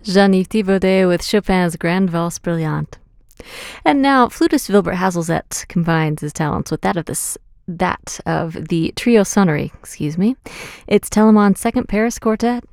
Jean-Yves Thibaudet with Chopin's Grande Valse Brillante. And now, flutist Wilbert Hazelzet combines his talents with that of the Trio Sonnery, It's Telemann's Second Paris Quartet